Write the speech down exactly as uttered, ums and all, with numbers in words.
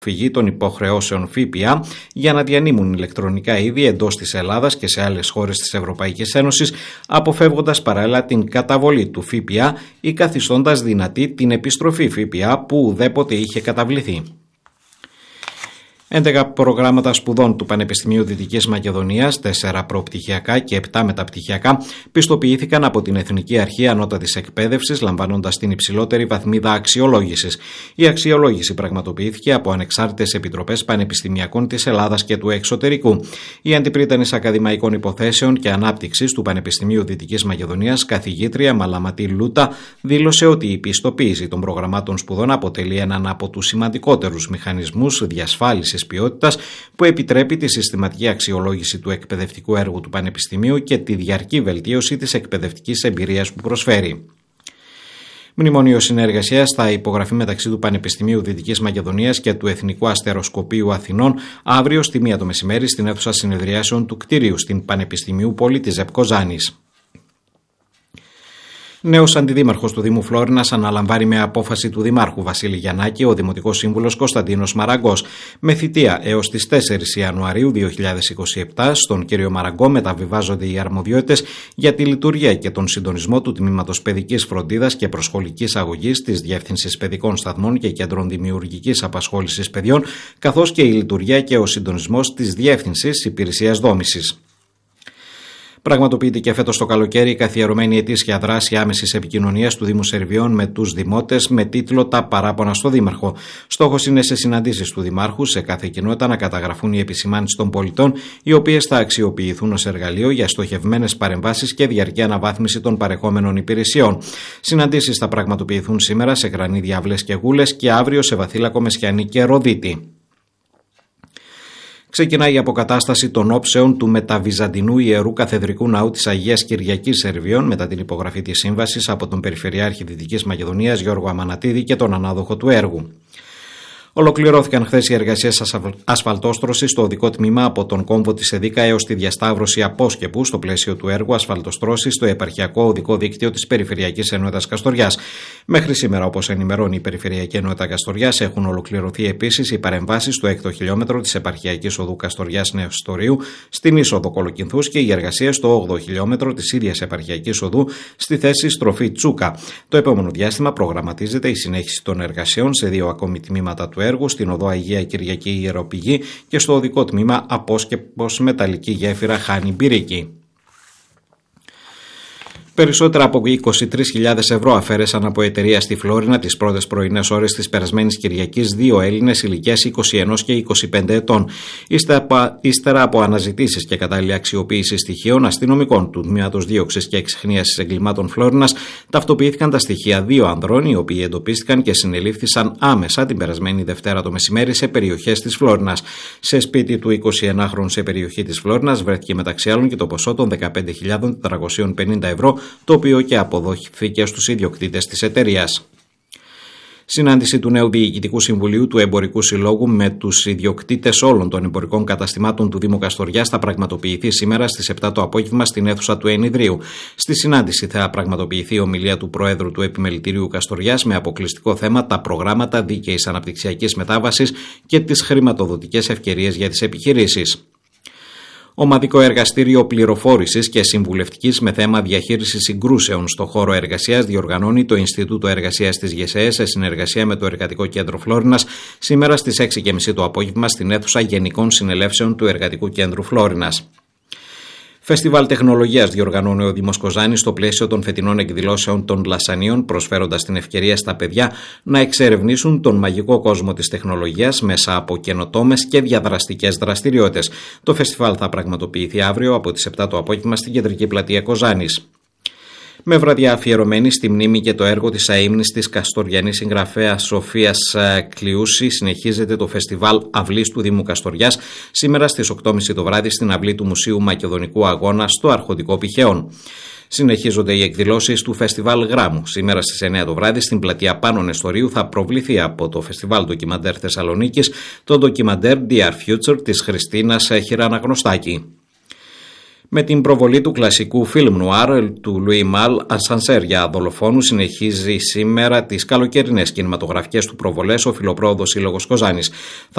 φυγή των υποχρεώσεων ΦΠΑ για να διανύμουν ηλεκτρονικά είδη εντός της Ελλάδας και σε άλλες χώρες της Ευρωπαϊκής Ένωσης, αποφεύγοντας παράλληλα την καταβολή του ΦΠΑ ή καθιστώντας δυνατή την επιστροφή ΦΠΑ που ουδέποτε είχε καταβληθεί. έντεκα προγράμματα σπουδών του Πανεπιστημίου Δυτικής Μακεδονίας, τέσσερα προπτυχιακά και επτά μεταπτυχιακά, πιστοποιήθηκαν από την Εθνική Αρχή Ανώτατης Εκπαίδευσης, λαμβάνοντας την υψηλότερη βαθμίδα αξιολόγησης. Η αξιολόγηση πραγματοποιήθηκε από ανεξάρτητες επιτροπές πανεπιστημιακών της Ελλάδας και του εξωτερικού. Η αντιπρίτανης Ακαδημαϊκών Υποθέσεων και Ανάπτυξης του Πανεπιστημίου Δυτικής Μακεδονίας, καθηγήτρια Μαλαματή Λούτα, δήλωσε ότι η πιστοποίηση των προγραμμάτων σπουδών αποτελεί έναν από τους σημαντικότερους μηχανισμούς διασφάλισης ποιότητας που επιτρέπει τη συστηματική αξιολόγηση του εκπαιδευτικού έργου του Πανεπιστημίου και τη διαρκή βελτίωση της εκπαιδευτικής εμπειρίας που προσφέρει. Μνημόνιο συνεργασίας θα υπογραφεί μεταξύ του Πανεπιστημίου Δυτικής Μακεδονίας και του Εθνικού Αστεροσκοπείου Αθηνών αύριο στη μία το μεσημέρι στην αίθουσα συνεδριάσεων του κτηρίου στην Πανεπιστημίου Πόλη της Ζεπκοζάνης. Νέος αντιδήμαρχος του Δήμου Φλόρινας αναλαμβάνει με απόφαση του Δημάρχου Βασίλη Γιαννάκη ο Δημοτικός Σύμβουλος Κωνσταντίνος Μαραγκός. Με θητεία έως τις τέσσερις Ιανουαρίου δύο χιλιάδες είκοσι επτά, στον κύριο Μαραγκό μεταβιβάζονται οι αρμοδιότητες για τη λειτουργία και τον συντονισμό του Τμήματος Παιδικής Φροντίδας και Προσχολικής Αγωγής της Διεύθυνσης Παιδικών Σταθμών και Κέντρων Δημιουργικής Απασχόλησης Παιδιών, καθώς και η λειτουργία και ο συντονισμός της Διεύθυνσης Υπηρεσίας Δόμησης. Πραγματοποιείται και φέτος το καλοκαίρι η καθιερωμένη ετήσια δράση άμεσης επικοινωνίας του Δήμου Σερβιών με τους δημότες με τίτλο «Τα παράπονα στο Δήμαρχο». Στόχος είναι σε συναντήσεις του Δημάρχου σε κάθε κοινότητα να καταγραφούν οι επισημάνσεις των πολιτών, οι οποίες θα αξιοποιηθούν ως εργαλείο για στοχευμένες παρεμβάσεις και διαρκή αναβάθμιση των παρεχόμενων υπηρεσιών. Συναντήσεις θα πραγματοποιηθούν σήμερα σε Γρανή, Διάβλες και Γούλες και αύριο σε Βαθύλακο, Μεσχιανή και Ροδίτη. Ξεκινάει η αποκατάσταση των όψεων του μεταβυζαντινού Ιερού Καθεδρικού Ναού της Αγίας Κυριακής Σερβιών μετά την υπογραφή της σύμβασης από τον Περιφερειάρχη Δυτικής Μακεδονίας Γιώργο Αμανατίδη και τον ανάδοχο του έργου. Ολοκληρώθηκαν χθες οι εργασίες ασφαλτόστρωσης στο οδικό τμήμα από τον κόμβο της Εδίκα έως τη διασταύρωση Απόσκεπου στο πλαίσιο του έργου ασφαλτοστρώσης στο επαρχιακό οδικό δίκτυο της Περιφερειακής Ενότητας Καστοριάς. Μέχρι σήμερα, όπως ενημερώνει η Περιφερειακή Ενότητα Καστοριάς, έχουν ολοκληρωθεί επίσης οι παρεμβάσεις στο έκτο χιλιόμετρο της επαρχιακής οδού Καστοριάς Νεοστορίου στην είσοδο Κολοκυνθούς και οι εργασίες στο όγδοο χιλιόμετρο της ίδιας επαρχιακής οδού στη θέση στροφή Τσούκα. Το επόμενο διάστημα προγραμματίζεται η συνέχιση των εργασιών σε δύο ακόμη τμήματα του έργου, στην οδό Αγία Κυριακή Ιεροπηγή και στο οδικό τμήμα Απόσκεπος Μεταλλική Γέφυρα Χάνη Μπυρίκη. Περισσότερα από είκοσι τρεις χιλιάδες ευρώ αφαίρεσαν από εταιρεία στη Φλόρινα τις πρώτες πρωινές ώρες της περασμένης Κυριακής δύο Έλληνες ηλικίας είκοσι ένα και είκοσι πέντε ετών. Ύστερα από αναζητήσεις και κατάλληλη αξιοποίηση στοιχείων αστυνομικών του Τμήματος Δίωξης και Εξιχνίασης Εγκλημάτων Φλόρινας, ταυτοποιήθηκαν τα στοιχεία δύο ανδρών, οι οποίοι εντοπίστηκαν και συνελήφθησαν άμεσα την περασμένη Δευτέρα το μεσημέρι σε περιοχές της Φλόρινας. Σε σπίτι του εικοσιενάχρονου σε περιοχή της Φλόρινας βρέθηκε μεταξύ άλλων και το ποσό των δεκαπέντε χιλιάδες τετρακόσια πενήντα ευρώ, το οποίο και αποδόθηκε στους ιδιοκτήτες της εταιρείας. Συνάντηση του νέου Διοικητικού Συμβουλίου του Εμπορικού Συλλόγου με τους ιδιοκτήτες όλων των εμπορικών καταστημάτων του Δήμου Καστοριάς θα πραγματοποιηθεί σήμερα στις επτά το απόγευμα στην αίθουσα του Ενιδρίου. Στη συνάντηση θα πραγματοποιηθεί η ομιλία του Προέδρου του Επιμελητηρίου Καστοριάς με αποκλειστικό θέμα τα προγράμματα δίκαιης αναπτυξιακής μετάβασης και τις χρηματοδοτικές ευκαιρίες για τις επιχειρήσεις. Ομαδικό εργαστήριο πληροφόρησης και συμβουλευτικής με θέμα διαχείριση συγκρούσεων στο χώρο εργασίας διοργανώνει το Ινστιτούτο Εργασίας της ΓΕΣΕΕ σε συνεργασία με το Εργατικό Κέντρο Φλόρινας σήμερα στις έξι και μισή το απόγευμα στην αίθουσα Γενικών Συνελεύσεων του Εργατικού Κέντρου Φλόρινας. Φεστιβάλ Τεχνολογίας διοργανώνει ο Δήμος Κοζάνης στο πλαίσιο των φετινών εκδηλώσεων των Λασανίων, προσφέροντας την ευκαιρία στα παιδιά να εξερευνήσουν τον μαγικό κόσμο της τεχνολογίας μέσα από καινοτόμες και διαδραστικές δραστηριότητες. Το φεστιβάλ θα πραγματοποιηθεί αύριο από τις επτά το απόγευμα στην κεντρική πλατεία Κοζάνης. Με βραδιά αφιερωμένη στη μνήμη και το έργο της αείμνης της καστοριανής συγγραφέας Σοφίας Κλειούση, συνεχίζεται το φεστιβάλ Αυλής του Δήμου Καστοριάς σήμερα στις οκτώ και μισή το βράδυ στην αυλή του Μουσείου Μακεδονικού Αγώνα στο Αρχοντικό Πηχαίων. Συνεχίζονται οι εκδηλώσεις του Φεστιβάλ Γράμμου. Σήμερα στις εννέα το βράδυ στην πλατεία Πάνων Εστορίου θα προβληθεί από το Φεστιβάλ Ντοκιμαντέρ Θεσσαλονίκης το ντοκιμαντέρ Dear Future της Χριστίνας Χιραναγνωστάκη. Με την προβολή του κλασικού φιλμ νουάρ του Λουί Μαλ, Ασανσέρ για δολοφόνους, συνεχίζει σήμερα τις καλοκαιρινές κινηματογραφικές του προβολές ο Φιλοπρόοδος Σύλλογος Κοζάνης.